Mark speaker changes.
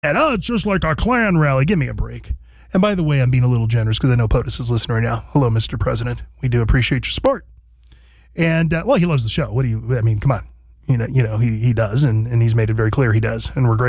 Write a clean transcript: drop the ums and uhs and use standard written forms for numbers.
Speaker 1: And it's just like a Klan rally. Give me a break. And by the way, I'm being a little generous because I know POTUS is listening right now. Hello, Mr. President. We do appreciate your support. And, well, he loves the show. What do you, I mean, come on. He does, and he's made it very clear he does. And we're grateful.